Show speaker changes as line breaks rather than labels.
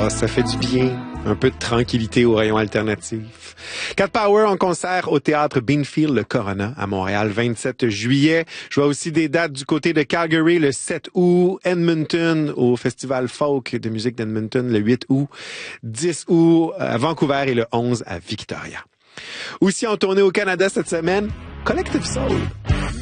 Ah, ça fait du bien. Un peu de tranquillité au rayon alternatif. Cat Power en concert au théâtre Beanfield, le Corona, à Montréal, 27 juillet. Je vois aussi des dates du côté de Calgary, le 7 août, Edmonton, au Festival Folk de musique d'Edmonton, le 8 août, 10 août à Vancouver et le 11 à Victoria. Aussi en tournée au Canada cette semaine, Collective Soul.